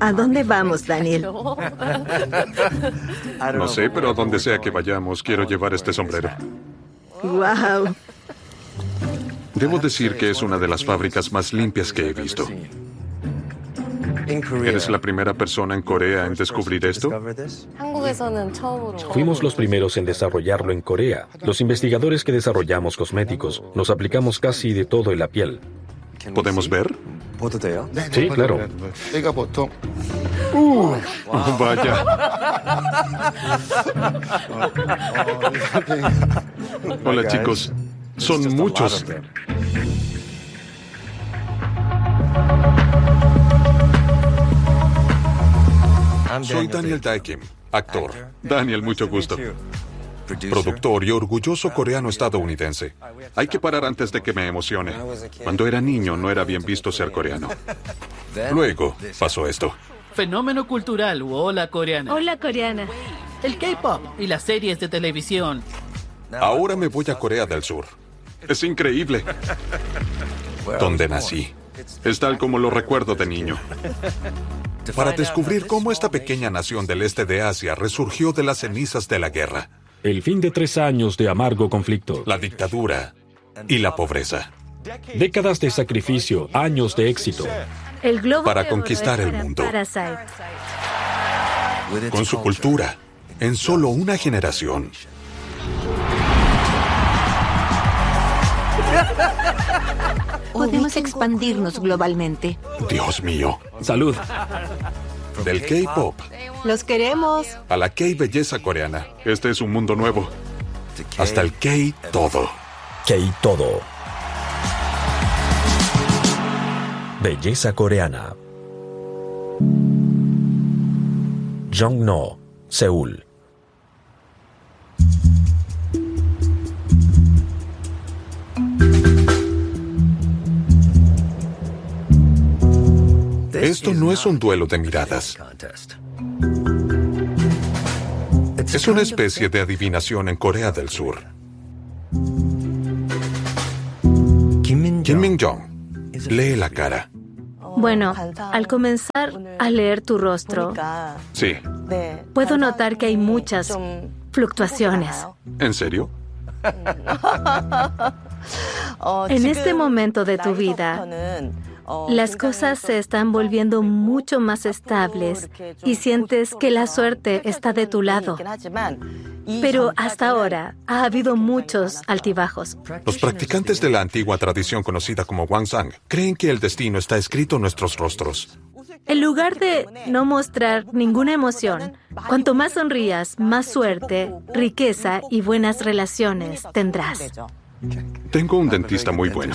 ¿A dónde vamos, Daniel? No sé, pero a donde sea que vayamos, quiero llevar este sombrero. ¡Wow! Debo decir que es una de las fábricas más limpias que he visto. ¿Eres la primera persona en Corea en descubrir esto? Fuimos los primeros en desarrollarlo en Corea. Los investigadores que desarrollamos cosméticos nos aplicamos casi de todo en la piel. ¿Podemos ver? Sí, claro. Vaya. Hola, chicos. Son muchos. Soy Daniel Dae Kim, actor. Daniel, mucho gusto. Productor y orgulloso coreano estadounidense. Hay que parar antes de que me emocione. Cuando era niño no era bien visto ser coreano. Luego pasó esto. Fenómeno cultural u ola coreana. Hola, coreana. El K-pop y las series de televisión. Ahora me voy a Corea del Sur. Es increíble. Donde nací. Es tal como lo recuerdo de niño. Para descubrir cómo esta pequeña nación del este de Asia resurgió de las cenizas de la guerra, El fin de 3 años de amargo conflicto. la dictadura y la pobreza. Décadas de sacrificio, años de éxito. El globo Para de oro conquistar es el para mundo. Parasite. Con su cultura, en solo una generación. Podemos expandirnos globalmente. Dios mío. Salud. Del K-pop Los queremos. a la K-belleza coreana. Este es un mundo nuevo. Hasta el K-todo. K-todo. Belleza coreana. Jongno, Seúl. Esto no es un duelo de miradas. Es una especie de adivinación en Corea del Sur. Kim Min-jong lee la cara. Bueno, al comenzar a leer tu rostro, Sí. puedo notar que hay muchas fluctuaciones. ¿En serio? En este momento de tu vida, las cosas se están volviendo mucho más estables y sientes que la suerte está de tu lado. Pero hasta ahora ha habido muchos altibajos. Los practicantes de la antigua tradición conocida como Hwangsan creen que el destino está escrito en nuestros rostros. En lugar de no mostrar ninguna emoción, cuanto más sonrías, más suerte, riqueza y buenas relaciones tendrás. Tengo un dentista muy bueno.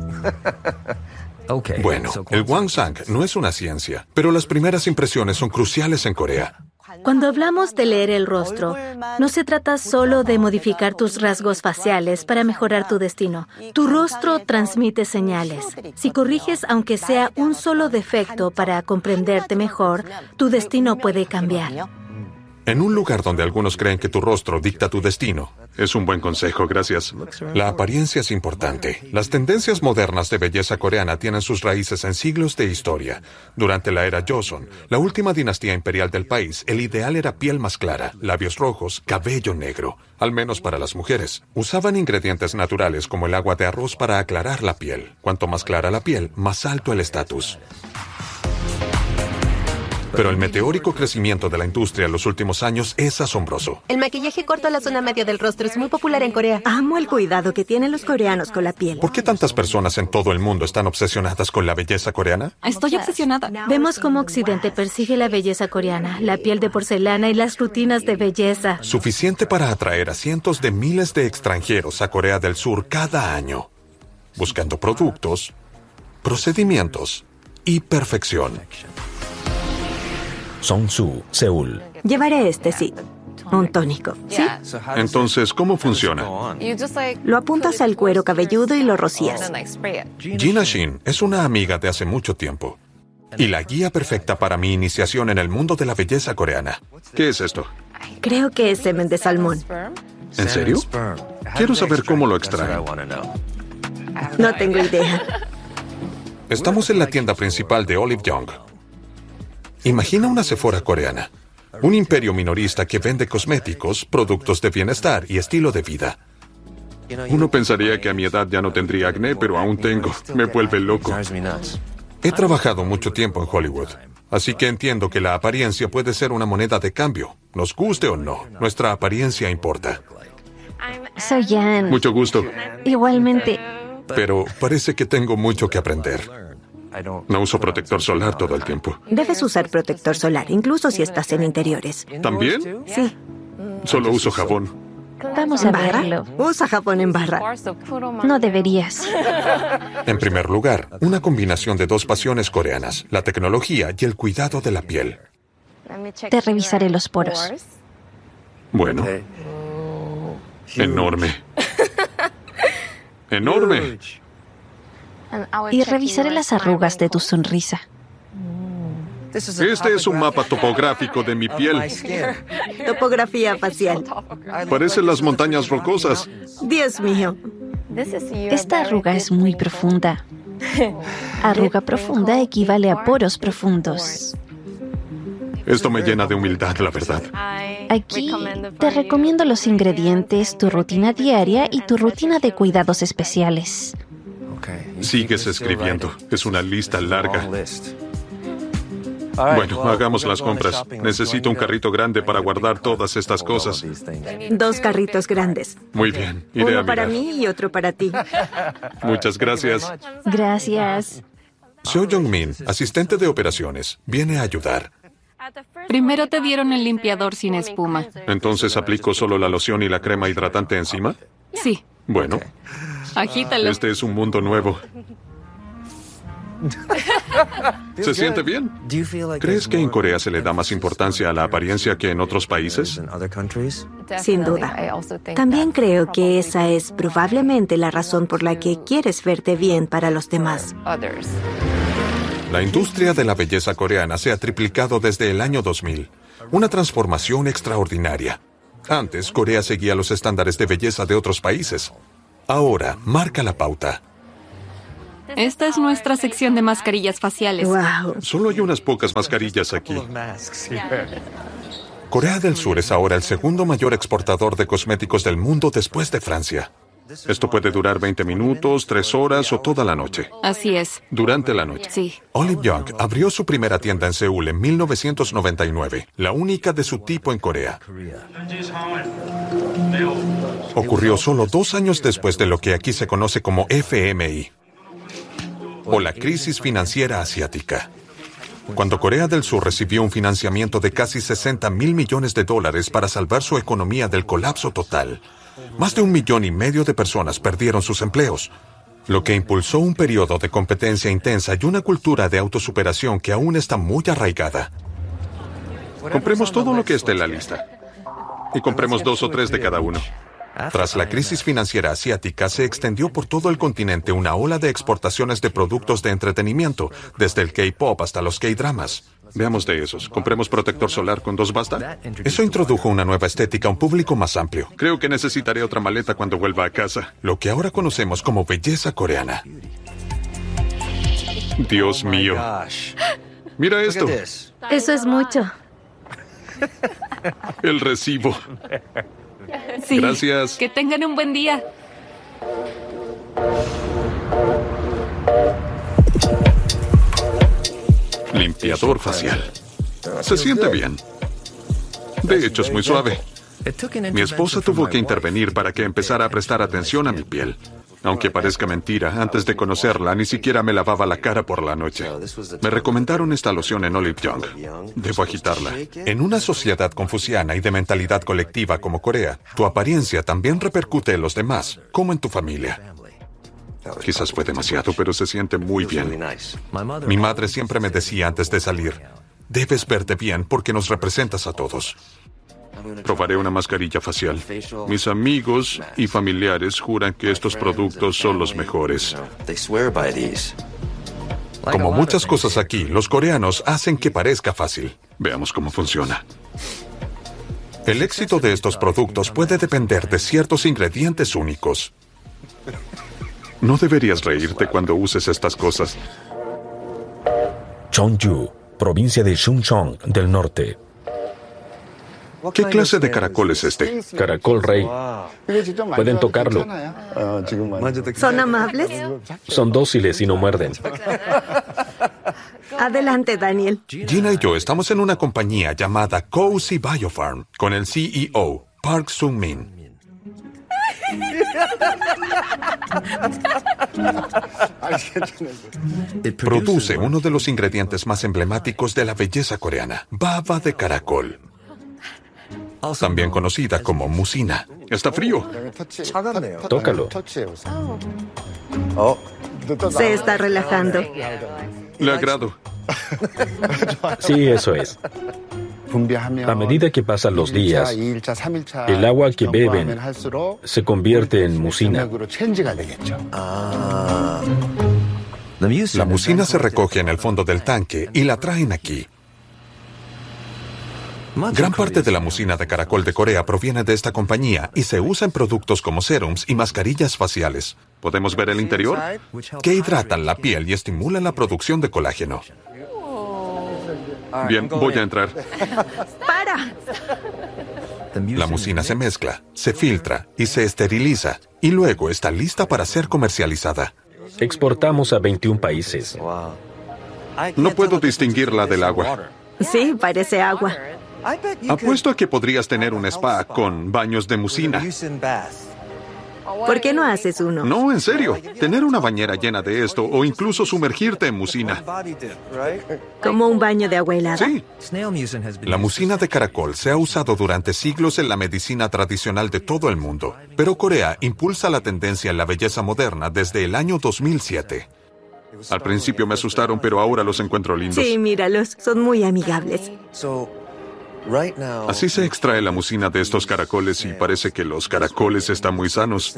Bueno, el Hwangsan no es una ciencia, pero las primeras impresiones son cruciales en Corea. Cuando hablamos de leer el rostro, no se trata solo de modificar tus rasgos faciales para mejorar tu destino. Tu rostro transmite señales. Si corriges aunque sea un solo defecto para comprenderte mejor, tu destino puede cambiar. En un lugar donde algunos creen que tu rostro dicta tu destino. Es un buen consejo, gracias. La apariencia es importante. Las tendencias modernas de belleza coreana tienen sus raíces en siglos de historia. Durante la era Joseon, la última dinastía imperial del país, el ideal era piel más clara, labios rojos, cabello negro. Al menos para las mujeres. Usaban ingredientes naturales como el agua de arroz para aclarar la piel. Cuanto más clara la piel, más alto el estatus. Pero el meteórico crecimiento de la industria en los últimos años es asombroso. El maquillaje corto a la zona media del rostro es muy popular en Corea. Amo el cuidado que tienen los coreanos con la piel. ¿Por qué tantas personas en todo el mundo están obsesionadas con la belleza coreana? Estoy obsesionada. Vemos cómo Occidente persigue la belleza coreana, la piel de porcelana y las rutinas de belleza. Suficiente para atraer a cientos de miles de extranjeros a Corea del Sur cada año, buscando productos, procedimientos y perfección. Songsu, Seúl. Llevaré este, sí. Un tónico, ¿sí? Entonces, ¿cómo funciona? Lo apuntas al cuero cabelludo y lo rocías. Gina Shin es una amiga de hace mucho tiempo y la guía perfecta para mi iniciación en el mundo de la belleza coreana. ¿Qué es esto? Creo que es semen de salmón. ¿En serio? Quiero saber cómo lo extraen. No tengo idea. Estamos en la tienda principal de Olive Young. Imagina una Sephora coreana, un imperio minorista que vende cosméticos, productos de bienestar y estilo de vida. Uno pensaría que a mi edad ya no tendría acné, pero aún tengo. Me vuelve loco. He trabajado mucho tiempo en Hollywood, así que entiendo que la apariencia puede ser una moneda de cambio. Nos guste o no, nuestra apariencia importa. Soy Jan. Mucho gusto. Igualmente. Pero parece que tengo mucho que aprender. No uso protector solar todo el tiempo. Debes usar protector solar, incluso si estás en interiores. ¿También? Sí. Solo uso jabón. Vamos a ¿Barra? verlo. Usa jabón en barra. No deberías. En primer lugar, una combinación de dos pasiones coreanas, la tecnología y el cuidado de la piel. Te revisaré los poros. Bueno. Enorme. Enorme. Y revisaré las arrugas de tu sonrisa. Este es un mapa topográfico de mi piel. Topografía facial. Parecen las montañas rocosas. Dios mío. Esta arruga es muy profunda. Arruga profunda equivale a poros profundos. Esto me llena de humildad, la verdad. Aquí te recomiendo los ingredientes, tu rutina diaria y tu rutina de cuidados especiales. Sigues escribiendo. Es una lista larga. Bueno, hagamos las compras. Necesito un carrito grande para guardar todas estas cosas. 2 carritos grandes. Muy bien, iré a Uno para mirar. mí y otro para ti. Muchas gracias. Gracias. Seo Jong-min, asistente de operaciones, viene a ayudar. Primero te dieron el limpiador sin espuma. Entonces, ¿aplico solo la loción y la crema hidratante encima? Sí, Bueno, agítalo. este es un mundo nuevo. ¿Se siente bien? ¿Crees que en Corea se le da más importancia a la apariencia que en otros países? Sin duda. También creo que esa es probablemente la razón por la que quieres verte bien para los demás. La industria de la belleza coreana se ha triplicado desde el año 2000. Una transformación extraordinaria. Antes, Corea seguía los estándares de belleza de otros países. Ahora, marca la pauta. Esta es nuestra sección de mascarillas faciales. Wow. Solo hay unas pocas mascarillas aquí. Corea del Sur es ahora el segundo mayor exportador de cosméticos del mundo después de Francia. Esto puede durar 20 minutos, 3 horas o toda la noche. Así es. Durante la noche. Sí. Olive Young abrió su primera tienda en Seúl en 1999, la única de su tipo en Corea. Ocurrió solo 2 años después de lo que aquí se conoce como FMI, o la crisis financiera asiática. Cuando Corea del Sur recibió un financiamiento de casi $60 mil millones para salvar su economía del colapso total, más de 1,5 millones de personas perdieron sus empleos, lo que impulsó un periodo de competencia intensa y una cultura de autosuperación que aún está muy arraigada. Compremos todo lo que esté en la lista. Y compremos 2 o 3 de cada uno. Tras la crisis financiera asiática, se extendió por todo el continente una ola de exportaciones de productos de entretenimiento, desde el K-pop hasta los K-dramas. Veamos de esos. ¿Compremos protector solar con 2 basta? Eso introdujo una nueva estética a un público más amplio, Creo que necesitaré otra maleta cuando vuelva a casa. lo que ahora conocemos como belleza coreana. Dios mío. Mira esto. Eso es mucho. El recibo. Sí. Gracias. Que tengan un buen día. Limpiador facial. Se siente bien. De hecho, es muy suave. Mi esposa tuvo que intervenir para que empezara a prestar atención a mi piel. Aunque parezca mentira, antes de conocerla ni siquiera me lavaba la cara por la noche. Me recomendaron esta loción en Olive Young. Debo agitarla. En una sociedad confuciana y de mentalidad colectiva como Corea, tu apariencia también repercute en los demás, como en tu familia. Quizás fue demasiado, pero se siente muy bien. Mi madre siempre me decía antes de salir, debes verte bien porque nos representas a todos. Probaré una mascarilla facial. Mis amigos y familiares juran que estos productos son los mejores. Como muchas cosas aquí, los coreanos hacen que parezca fácil. Veamos cómo funciona. El éxito de estos productos puede depender de ciertos ingredientes únicos. No deberías reírte cuando uses estas cosas. Chonju, provincia de Chungcheong del norte. ¿Qué clase de caracol es este? Caracol rey. Pueden tocarlo. ¿Son amables? Son dóciles y no muerden. Adelante, Daniel. Gina y yo estamos en una compañía llamada Cozy Biofarm con el CEO, Park Sung-min. Produce uno de los ingredientes más emblemáticos de la belleza coreana, baba de caracol, también conocida como musina. Está frío. Tócalo. Se está relajando. Le agrado. Sí, eso es. A medida que pasan los días, el agua que beben se convierte en musina. La musina se recoge en el fondo del tanque y la traen aquí. Gran parte de la musina de caracol de Corea proviene de esta compañía y se usa en productos como serums y mascarillas faciales. ¿Podemos ver el interior? Que hidratan la piel y estimulan la producción de colágeno. Bien, voy a entrar. ¡Para! La musina se mezcla, se filtra y se esteriliza, y luego está lista para ser comercializada. Exportamos a 21 países. No puedo distinguirla del agua. Sí, parece agua. Apuesto a que podrías tener un spa con baños de musina. ¿Por qué no haces uno? No, en serio. Tener una bañera llena de esto o incluso sumergirte en musina. Como un baño de agua helada. Sí. La musina de caracol se ha usado durante siglos en la medicina tradicional de todo el mundo, pero Corea impulsa la tendencia en la belleza moderna desde el año 2007. Al principio me asustaron, pero ahora los encuentro lindos. Sí, míralos, son muy amigables. Así se extrae la musina de estos caracoles y parece que los caracoles están muy sanos.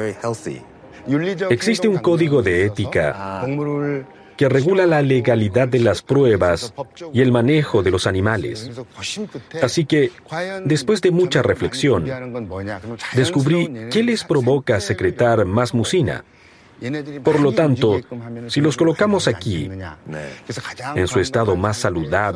Existe un código de ética que regula la legalidad de las pruebas y el manejo de los animales. Así que, después de mucha reflexión, descubrí qué les provoca secretar más musina. Por lo tanto, si los colocamos aquí, en su estado más saludable,